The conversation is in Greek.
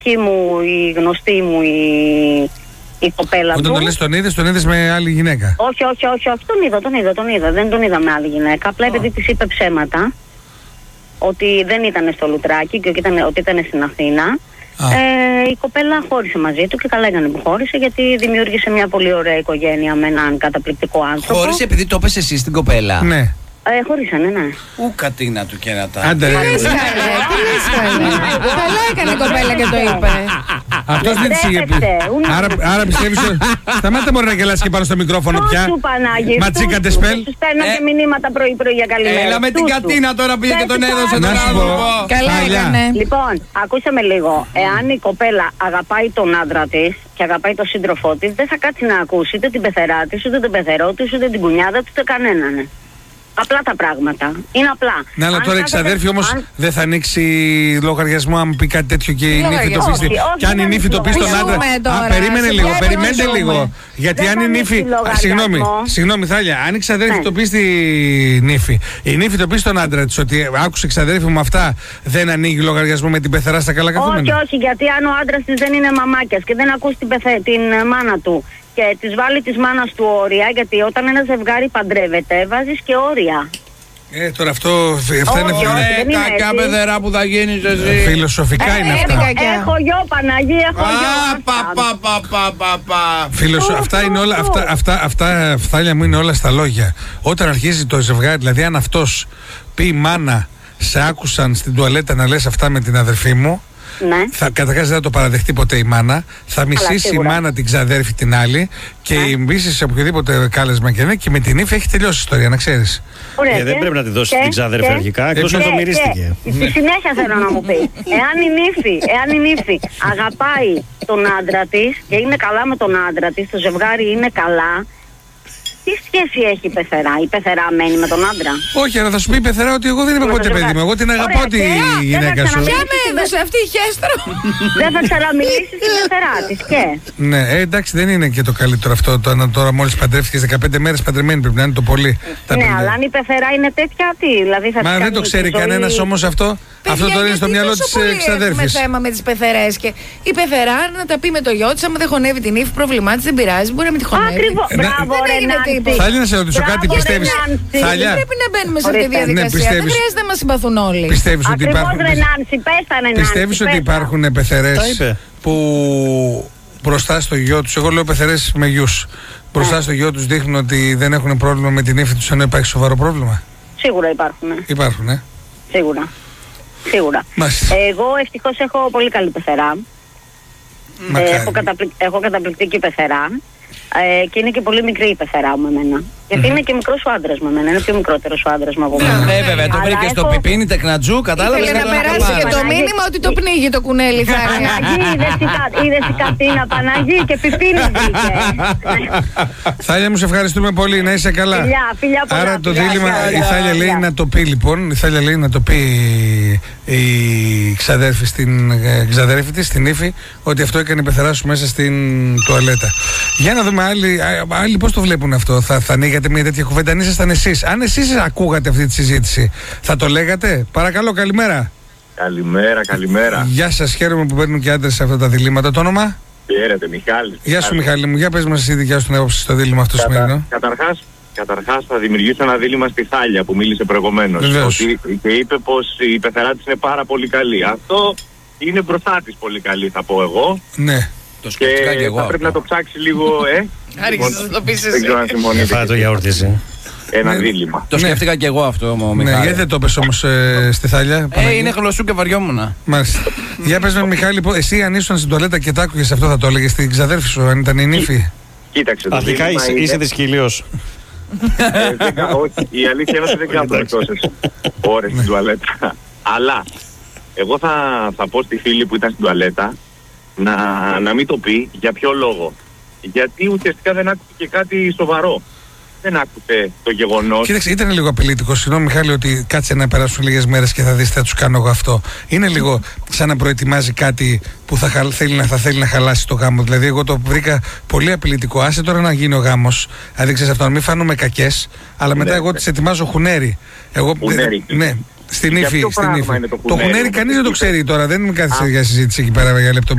η γνωστή μου η κοπέλα του. Όταν το λες τον είδες με άλλη γυναίκα? Όχι, τον είδα. Δεν τον είδα με άλλη γυναίκα. Απλά επειδή της είπε ψέματα ότι δεν ήταν στο Λουτράκι και ότι ήταν στην Αθήνα. Η κοπέλα χώρισε μαζί του και καλά έκανε που χώρισε, γιατί δημιούργησε μια πολύ ωραία οικογένεια με έναν καταπληκτικό άνθρωπο. Χώρισε επειδή το είπες εσύ στην κοπέλα? Ναι. Χωρίσανε, ναι. Ου κατίνα του και να τα. Άντε ρε. Καλά έκανε η κοπέλα και το είπε. Αυτός δεν της είχε πει. Άρα πιστεύεις ότι... Σταμάτα μωρέ να γελάς και πάνω στο μικρόφωνο πια. Ματσίκατε σπέλ. Σου στέλνω και μηνύματα πρωί-πρωί για καλημέρα. Έλα με την κατίνα τώρα πήγε και τον έδωσε τον άνθρωπο. Καλά έκανε. Λοιπόν, ακούσαμε λίγο. Εάν η κοπέλα αγαπάει τον άντρα της και αγαπάει τον σύντροφό της, δεν θα κάτσει να ακούσει ούτε την πεθερά της, ούτε τον πεθερό της, ούτε την κουνιάδα της, ούτε κανέναν. Απλά τα πράγματα. Είναι απλά. Ναι, αλλά τώρα η ξαδέρφη όμως δεν θα ανοίξει λογαριασμό αν πει κάτι τέτοιο και η νύφη το πει. Και αν η νύφη το πει στον άντρα. Περιμένετε λίγο. Γιατί αν η νύφη. Συγγνώμη, Θάλια. Αν η ξαδέρφη το πει στη νύφη, η νύφη το πει στον άντρα τη ότι άκουσε ξαδέρφη μου αυτά, δεν ανοίγει λογαριασμό με την πεθερά στα καλά καθόμενα? Όχι, γιατί αν ο άντρα τη δεν είναι μαμάκιας και δεν ακούσει την μάνα του και της βάλει της μάνας του όρια, γιατί όταν ένα ζευγάρι παντρεύεται βάζεις και όρια. Τώρα αυτά είναι κακιά πεθερά που θα γίνεις εσύ. Φιλοσοφικά είναι αυτά. Έχω γιο, Παναγί, έχω γιο. Αυτά είναι όλα, αυτά Φθάλια μου, είναι όλα στα λόγια. Όταν αρχίζει το ζευγάρι, δηλαδή αν αυτός πει η μάνα, σε άκουσαν στην τουαλέτα να λες αυτά με την αδερφή μου, ναι. Καταρχάς δεν θα το παραδεχτεί ποτέ η μάνα. Θα μισήσει η μάνα την ξαδέρφη την άλλη και η μίση σε οποιοδήποτε κάλεσμα και είναι, και με την ύφη έχει τελειώσει η ιστορία, να ξέρεις. Δεν πρέπει να τη δώσει την ξαδέρφη αρχικά, εκτός αν το μυρίστηκε. Στη συνέχεια θέλω να μου πει, εάν η νύφη αγαπάει τον άντρα της και είναι καλά με τον άντρα της, το ζευγάρι είναι καλά, τι σχέση έχει η πεθερά? Η πεθερά μένει με τον άντρα? Όχι, αλλά θα σου πει η πεθερά ότι εγώ δεν είμαι ποτέ παιδί μου. Εγώ την αγαπάω τη γυναίκα σου. Ποια με έδωσε αυτή η χέστρο? Δεν θα ξαναμιλήσει στην πεθερά της και. Ναι, εντάξει, δεν είναι και το καλύτερο αυτό. Τώρα μόλις παντρεύτηκες 15 μέρες παντρεμένη πρέπει να είναι το πολύ. Ναι, αλλά αν η πεθερά είναι τέτοια, τι? Δηλαδή θα. Μα δεν το ξέρει κανένας όμως αυτό. Αυτό τώρα είναι στο μυαλό της ξαδέρφης. Έχουμε θέμα με τις πεθερές και η πεθερά να τα πει με το γιο της, άμα δεν χωνεύει την ύφη, πρόβλημά της δεν πειράζει, μπορεί να μην τη χωνεύει. Ακριβώς. Μπράβο, ρε. Θάλια, να σε ρωτήσω κάτι, πιστεύεις? Θάλια, δεν πρέπει να μπαίνουμε σε αυτή τη διαδικασία. Δεν χρειάζεται να μας συμπαθούν όλοι. Πιστεύεις ότι υπάρχουν πεθερές που μπροστά στο γιο τους, εγώ λέω πεθερές με γιους, μπροστά στο γιο τους δείχνουν ότι δεν έχουν πρόβλημα με την ύφη τους ενώ υπάρχει σοβαρό πρόβλημα? Σίγουρα υπάρχουν. Υπάρχουν, Σίγουρα. Εγώ ευτυχώς έχω πολύ καλή πεθερά. Έχω καταπληκτική πεθερά. Και είναι και πολύ μικρή η πεθερά μου εμένα. Γιατί είναι και μικρός ο άντρας μου εμένα. Είναι πιο μικρότερος ο άντρας μου από μένα. Ναι, βέβαια, το βρήκε στο πιπίνι, τεκνατζού, κατάλαβες. Ήθελε να περάσει και το μήνυμα ότι το πνίγει το κουνέλι. Παναγί, είδες η κατίνα, Παναγί, και πιπίνι βγήκε. Θάλια μου, σε ευχαριστούμε πολύ, να είσαι καλά. Φιλιά πολλά. Άρα το δίλημμα, η Θάλια λέει να το πει λοιπόν, η Θάλια λέει να το πει η ξαδέρφη στην ξαδέρφη της, στην ύφη, ότι αυτό έκανε η πεθερά σου μέσα στην τουαλέτα. Για να δούμε άλλοι πώς το βλέπουν αυτό. Θα ανοίγατε μια τέτοια κουβέντα αν ήσασταν εσείς? Αν εσείς ακούγατε αυτή τη συζήτηση, θα το λέγατε? Παρακαλώ, καλημέρα. Καλημέρα. Γεια σας, χαίρομαι που παίρνουν και άντρες σε αυτά τα διλήμματα. Το όνομα? Χαίρετε, Μιχάλης. Γεια σου, Μιχάλη μου. Για πες μας εσύ δικιά σου την άποψη στο δίλημμα αυτό σημερινό. Καταρχάς θα δημιουργήσω ένα δίλημμα στη Θάλια που μίλησε προηγουμένως. Και είπε πως η πεθερά της είναι πάρα πολύ καλή. Αυτό είναι μπροστά της πολύ καλή, θα πω εγώ. Ναι. Και θα πρέπει να το ψάξει λίγο, Άρχισες να το πεις εσύ. Δεν ξέρω αν συμφωνείτε. Θα το γιαουρτίσει. Ένα δίλημμα. Το σκέφτηκα και εγώ αυτό, Μιχάλη. Ναι, γιατί δεν το πες όμως στη Θάλια? Είναι γλωσσού και βαριόμουνα. Μάλιστα. Για πες με, Μιχάλη, εσύ αν ήσουν στην τουαλέτα και τ' άκουγες αυτό, θα το έλεγες στην ξαδέρφη σου, αν ήταν η νύφη? Κοίταξε. Αρχικά είσαι δυσκυλίος. Όχι, η αλήθεια είναι ότι δεν κάνω τόσες ώρες στην τουαλέτα. Αλλά εγώ θα πω στη φίλη που ήταν στην τουαλέτα να μην το πει. Για ποιο λόγο? Γιατί ουσιαστικά δεν άκουσε και κάτι σοβαρό. Δεν άκουσε το γεγονός. Κοίταξε, ήταν λίγο απειλητικό. Συγγνώμη, Μιχάλη, ότι κάτσε να περάσουν λίγες μέρες και θα δεις, θα τους κάνω εγώ αυτό. Είναι λίγο σαν να προετοιμάζει κάτι που θα θέλει να χαλάσει το γάμο. Δηλαδή, εγώ το βρήκα πολύ απειλητικό. Άσε τώρα να γίνει ο γάμος. Δηλαδή, ξέρεις αυτό, να μην φάνουμε κακές, αλλά μετά εγώ τις ετοιμάζω χουνέρι. Χουνέρι. Ναι. Στην Για Ήφη. ποιο πράγμα είναι το Το Χουνέρι, Χουνέρι κανείς δεν το ξέρει τώρα. Δεν κάθισε για συζήτηση εκεί πέρα για λεπτομέρειες.